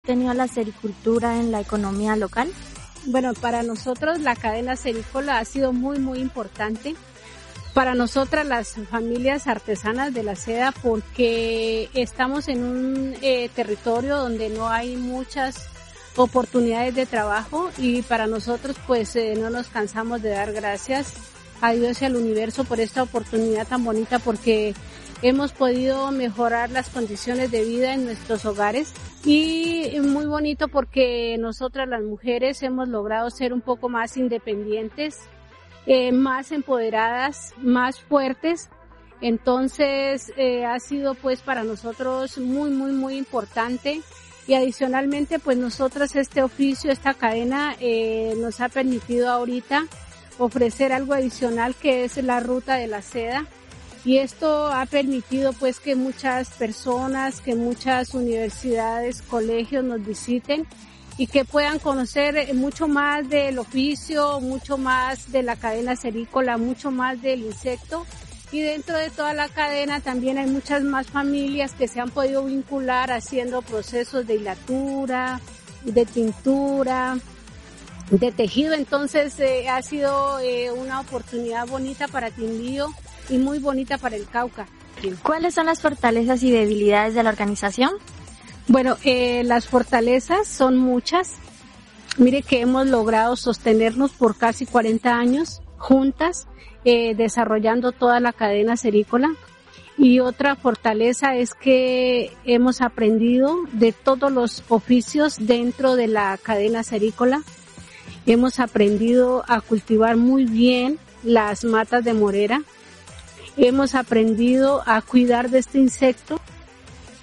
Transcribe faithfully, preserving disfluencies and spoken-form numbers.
tenido la sericultura en la economía local? Bueno, para nosotros la cadena serícola ha sido muy, muy importante. Para nosotras las familias artesanas de la seda, porque estamos en un eh, territorio donde no hay muchas oportunidades de trabajo, y para nosotros pues eh, no nos cansamos de dar gracias a Dios y al universo por esta oportunidad tan bonita, porque hemos podido mejorar las condiciones de vida en nuestros hogares, y muy bonito porque nosotras las mujeres hemos logrado ser un poco más independientes, eh, más empoderadas, más fuertes. Entonces eh, ha sido pues para nosotros muy muy muy importante, y adicionalmente pues nosotras este oficio, esta cadena eh, nos ha permitido ahorita ofrecer algo adicional, que es la ruta de la seda. Y esto ha permitido pues que muchas personas, que muchas universidades, colegios nos visiten y que puedan conocer mucho más del oficio, mucho más de la cadena serícola, mucho más del insecto. Y dentro de toda la cadena también hay muchas más familias que se han podido vincular haciendo procesos de hilatura, de tintura, de tejido. Entonces eh, ha sido eh, una oportunidad bonita para Quindío y muy bonita para el Cauca. ¿Cuáles son las fortalezas y debilidades de la organización? Bueno, eh, las fortalezas son muchas. Mire que hemos logrado sostenernos por casi cuarenta años juntas, eh, desarrollando toda la cadena serícola. Y otra fortaleza es que hemos aprendido de todos los oficios dentro de la cadena serícola. Hemos aprendido a cultivar muy bien las matas de morera. Hemos aprendido a cuidar de este insecto